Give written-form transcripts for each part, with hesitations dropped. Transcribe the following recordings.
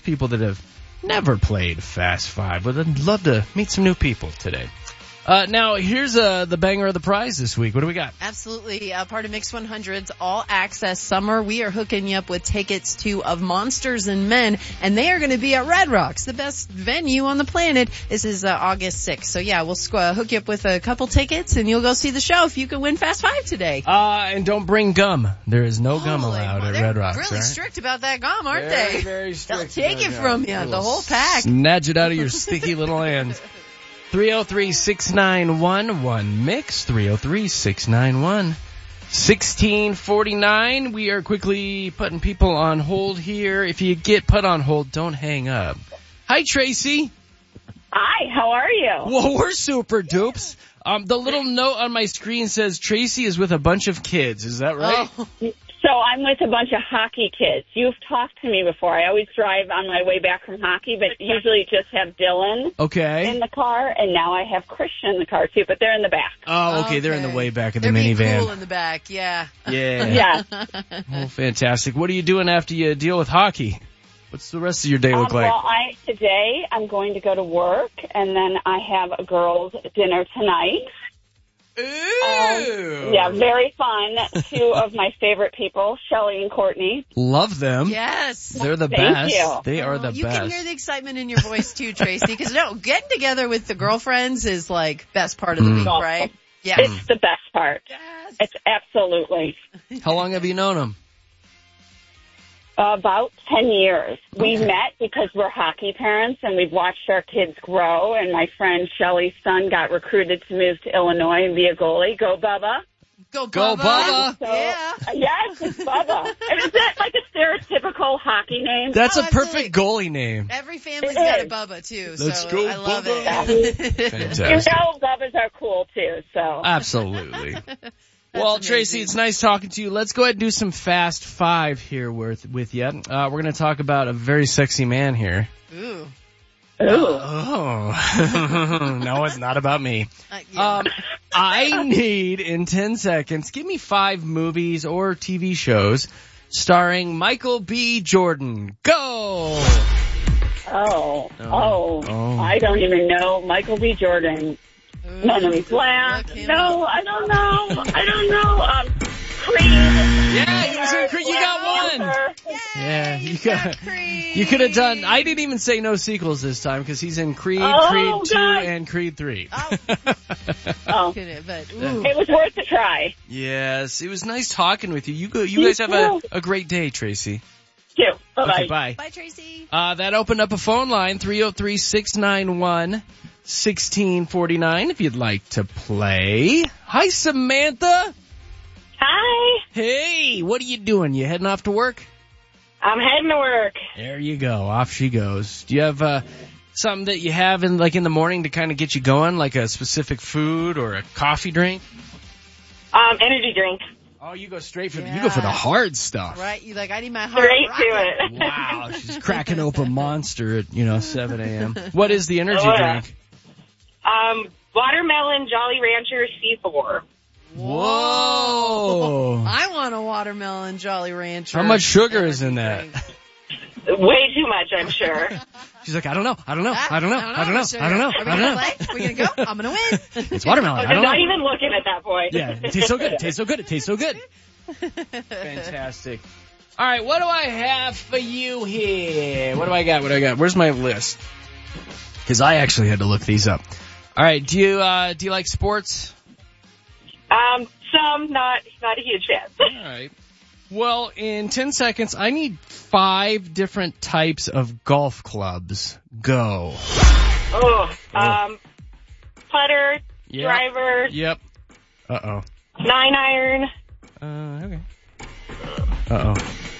people that have never played Fast Five. But I'd love to meet some new people today. Now, here's the banger of the prize this week. What do we got? Absolutely. Part of Mix 100's All Access Summer. We are hooking you up with tickets to Of Monsters and Men, and they are going to be at Red Rocks, the best venue on the planet. This is August 6th. So, yeah, we'll hook you up with a couple tickets, and you'll go see the show if you can win Fast Five today. And don't bring gum. There is no gum allowed at Red Rocks. They're really strict about that gum, aren't they? Very, very strict. They'll take it from you, the whole pack. Snatch it out of your sticky little hands. 303-691-1MIX, 303-691-1649. We are quickly putting people on hold here. If you get put on hold, don't hang up. Hi, Tracy. Hi, how are you? Well, we're super dupes. The little note on my screen says Tracy is with a bunch of kids. Is that right? Oh. So I'm with a bunch of hockey kids. You've talked to me before. I always drive on my way back from hockey, but usually just have Dylan in the car, and now I have Christian in the car, too, but they're in the back. Oh, okay. They're in the way back of the minivan. They're cool in the back, yeah. Yeah. Oh, fantastic. What are you doing after you deal with hockey? What's the rest of your day look like? Well, today I'm going to go to work, and then I have a girls' dinner tonight. Ooh. Yeah, very fun. Two of my favorite people, Shelly and Courtney. Love them. Yes. They're the Thank best. you. They are the best. You can hear the excitement in your voice too, Tracy, because getting together with the girlfriends is like best part of the week, right? Yeah. It's the best part. Yes. It's absolutely. How long have you known them? About 10 years. We met because we're hockey parents, and we've watched our kids grow, and my friend Shelly's son got recruited to move to Illinois and be a goalie. Go, Bubba. Go, Bubba. Go, Bubba. So, yeah. Yes, it's Bubba. And is that like a stereotypical hockey name? That's a perfect goalie name. Every family's got a Bubba, too, Let's so go, I love Bubba. it. Fantastic. You know Bubbas are cool, too, so. Absolutely. Well, amazing. Tracy, it's nice talking to you. Let's go ahead and do some Fast Five here with you. We're going to talk about a very sexy man here. Ooh. Oh. No, it's not about me. I need, in 10 seconds, give me 5 movies or TV shows starring Michael B. Jordan. Go! Oh. I don't even know. Michael B. Jordan. Melanie Black. No, I don't know. Creed. Yeah, he was in Creed. You got one. Yeah, you could have done. I didn't even say no sequels this time because he's in Creed, Creed 2, and Creed 3. But it was worth a try. Yes, it was nice talking with you. You guys have a great day, Tracy. You too. Bye-bye. Okay, bye. Bye, Tracy. That opened up a phone line, 303-691-1649 if you'd like to play. Hi, Samantha. Hi. Hey, what are you doing? You heading off to work? I'm heading to work. There you go. Off she goes. Do you have something that you have in the morning to kind of get you going, like a specific food or a coffee drink? Energy drink. Oh, you go straight for you go for the hard stuff. Right? You I need my heart straight rocket. to it. Wow, she's cracking open Monster at 7 a.m. What is the energy drink? Watermelon Jolly Rancher C4. Whoa! I want a watermelon Jolly Rancher. How much sugar is in that? Way too much, I'm sure. She's like, I don't know. Are we gonna play? We're gonna go? I'm gonna win. It's watermelon. I'm not even looking at that boy. Yeah, it tastes so good. Fantastic. All right, what do I have for you here? What do I got? Where's my list? Because I actually had to look these up. All right, do you like sports? Some, not a huge fan. All right. Well, in 10 seconds, I need 5 different types of golf clubs. Go. Putter, Yep. driver. Yep. Uh-oh. 9-iron. Okay. Uh-oh.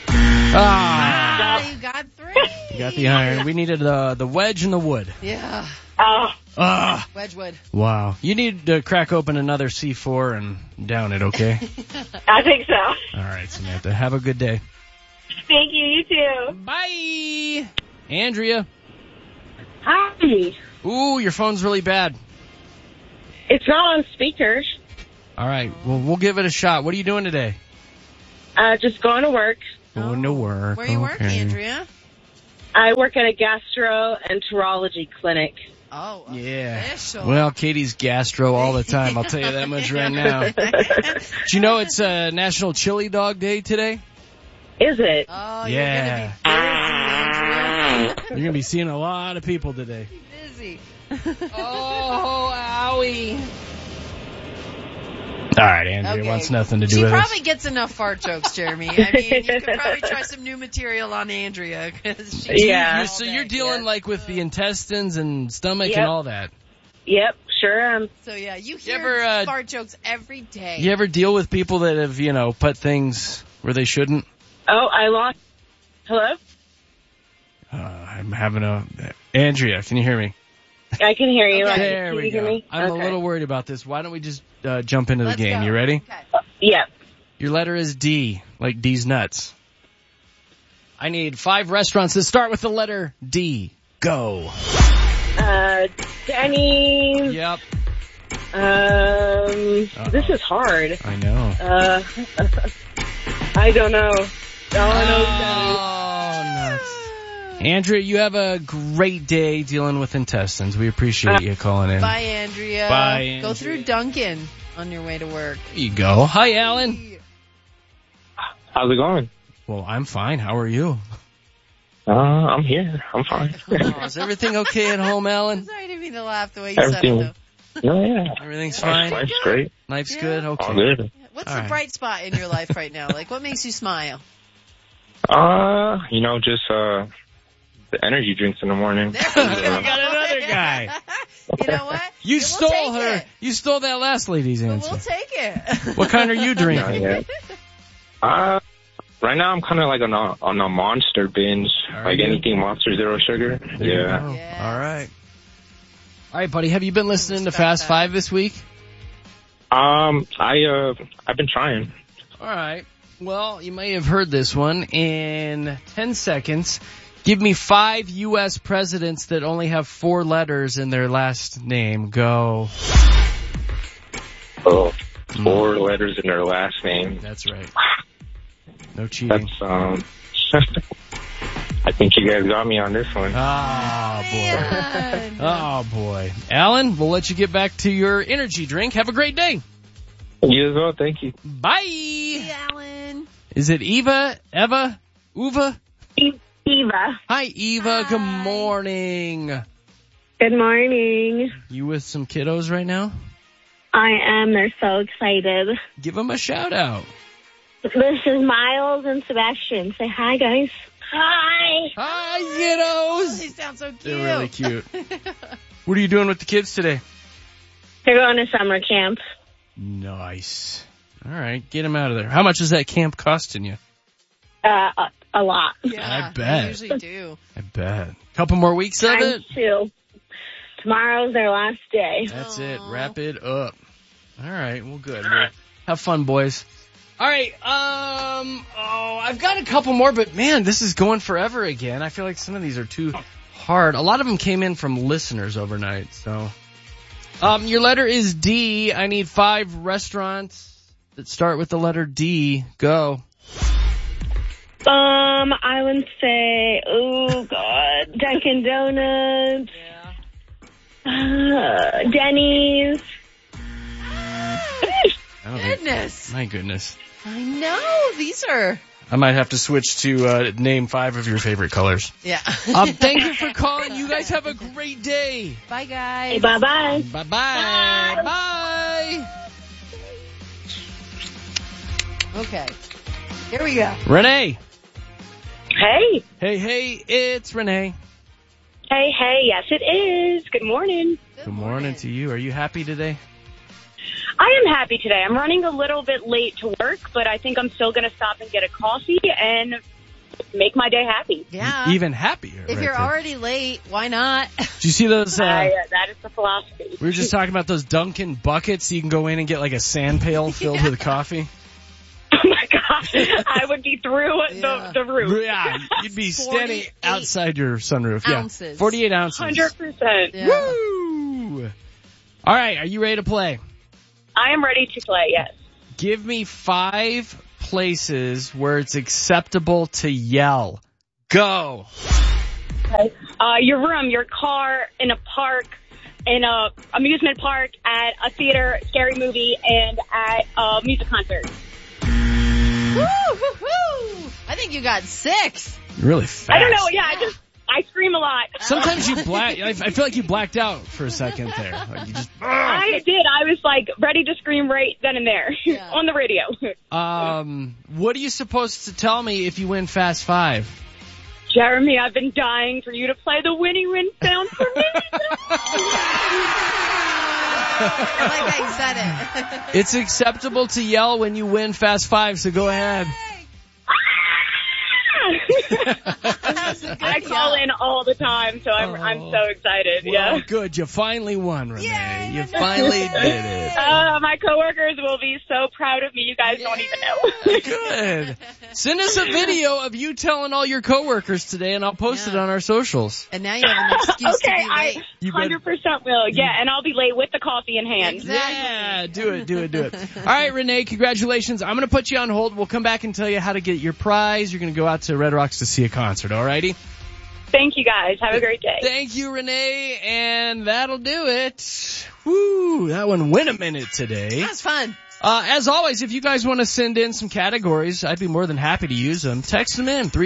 Ah! You got 3. You got the iron. We needed the wedge and the wood. Yeah. Wedgewood. Wow. You need to crack open another C4 and down it, okay? I think so. All right, Samantha. Have a good day. Thank you. You too. Bye. Andrea. Hi. Ooh, your phone's really bad. It's not on speakers. All right. Well, we'll give it a shot. What are you doing today? Just going to work. Going to work. Where you working, Andrea? I work at a gastroenterology clinic. Oh, yeah. official. Well, Katie's gastro all the time. I'll tell you that much right now. Do you know it's National Chili Dog Day today? Is it? Oh, Yeah. You're going to be busy, You're going to be seeing a lot of people today. busy. Oh, owie. All right, Andrea Okay. wants nothing to do She with probably us. gets enough fart jokes, Jeremy. I mean, you could probably try some new material on Andrea. Cause Yeah. So you're dealing like with the intestines and stomach Yep. and all that. Yep, sure. So yeah, you hear ever, fart jokes every day. You ever deal with people that have, put things where they shouldn't? Oh, I lost. Hello? I'm having Andrea, can you hear me? I can hear you. Okay. There Can we you hear go. me? I'm Okay. a little worried about this. Why don't we just jump into the Let's game? go. You ready? Okay. Yep. Your letter is D, like D's nuts. I need 5 restaurants that start with the letter D. Go. Denny's. Yep. This is hard. I know. I don't know. Oh, nuts. Andrea, you have a great day dealing with intestines. We appreciate you calling in. Bye, Andrea. Bye, Andrea. Go through Dunkin' on your way to work. There you go. Hi, Alan. How's it going? Well, I'm fine. How are you? I'm here. I'm fine. Oh, is everything okay at home, Alan? Sorry, I didn't mean to laugh the way you said Everything. it, though. No, yeah. Everything's fine? Life's great. Life's Yeah. good? All Okay. good. What's All the right. bright spot in your life right now? Like, what makes you smile? Just the energy drinks in the morning. There we We go. got another guy. You know what? You We'll stole take her. it. You stole that last lady's But answer. we'll take it. What kind are you Not drinking? yet. Right now I'm kind of like on a Monster binge. Are Like you? anything Monster Zero Sugar. There you Yeah. go. Yes. All right. All right, buddy. Have you been listening to Respect Fast that. 5 this week? I've been trying. All right. Well, you may have heard this one. In 10 seconds, give me 5 U.S. presidents that only have 4 letters in their last name. Go. Oh, 4 letters in their last name. That's right. No cheating. That's I think you guys got me on this one. Oh, boy. Man. Oh, boy. Alan, we'll let you get back to your energy drink. Have a great day. You as well. Thank you. Bye. Hey, Alan. Is it Eva? Eva? Uva? Eva. Hi, Eva. Hi. Good morning. Good morning. You with some kiddos right now? I am. They're so excited. Give them a shout out. This is Miles and Sebastian. Say hi, guys. Hi. Hi, Oh, kiddos. they sound so cute. They're really cute. What are you doing with the kids today? They're going to summer camp. Nice. All right, get them out of there. How much is that camp costing you? A lot. Yeah, I bet. They usually do. I bet. Couple more weeks of it? Times 2. Tomorrow's their last day. That's it. Aw. Wrap it up. All right. Well, good. Well, have fun, boys. All right. I've got a couple more, but man, this is going forever again. I feel like some of these are too hard. A lot of them came in from listeners overnight. So, your letter is D. I need 5 restaurants that start with the letter D. Go. I would say, oh God, Dunkin' Donuts, Denny's. I don't think- Goodness. my goodness. I know. These are. I might have to switch to name 5 of your favorite colors. Yeah. Thank you for calling. You guys have a great day. Bye, guys. Bye-bye. Bye-bye. Bye. Okay. Here we go. Renee. Hey. Hey, it's Renee. Hey, yes it is. Good morning. Good morning to you. Are you happy today? I am happy today. I'm running a little bit late to work, but I think I'm still going to stop and get a coffee and make my day happy. Yeah. Even happier. If right you're there. already late, why not? Did you see those? That is the philosophy. We were just talking about those Dunkin' buckets. So you can go in and get like a sand pail filled with coffee. Oh my gosh, I would be through Yeah. the roof. Yeah, you'd be standing 48 outside your sunroof. ounces. Yeah, 48 ounces. 100%. Yeah. Woo! All right, are you ready to play? I am ready to play, yes. Give me 5 places where it's acceptable to yell. Go. Okay. Your room, your car, in a park, in a amusement park, at a theater, scary movie, and at a music concert. Woo-hoo-hoo. I think you got 6. Really fast. I don't know. Yeah, I scream a lot. Sometimes you I feel like you blacked out for a second there. Like you just. I did. I was like ready to scream right then and there on the radio. What are you supposed to tell me if you win Fast 5? Jeremy, I've been dying for you to play the winning win sound for me. I like how you said it. It's acceptable to yell when you win Fast 5, so go ahead. I call in all the time, so I'm so excited. Well, good. You finally won, Renee. Yay, you finally did it. My coworkers will be so proud of me. You guys don't even know. Good. Send us a video of you telling all your coworkers today, and I'll post it on our socials. And now you have an excuse to be late. I 100% will. Yeah, and I'll be late with the coffee in hand. Exactly. Yeah, do it. All right, Renee, congratulations. I'm going to put you on hold. We'll come back and tell you how to get your prize. You're going to go out to Red Rocks to see a concert, all righty? Thank you, guys. Have a great day. Thank you, Renee, and that'll do it. Woo, that one went a minute today. That was fun. As always, if you guys want to send in some categories, I'd be more than happy to use them. Text them in,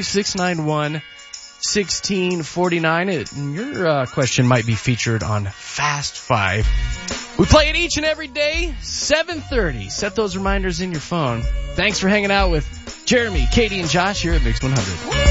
303-691-1649. And your question might be featured on Fast 5. We play it each and every day, 7:30. Set those reminders in your phone. Thanks for hanging out with Jeremy, Katie, and Josh here at Mix 100.